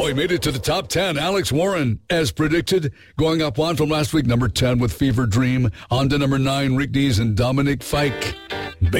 Oh, he made it to the top 10. Alex Warren, as predicted, going up one from last week. Number 10 with Fever Dream. On to number 9, Rick Dees and Dominic Fike.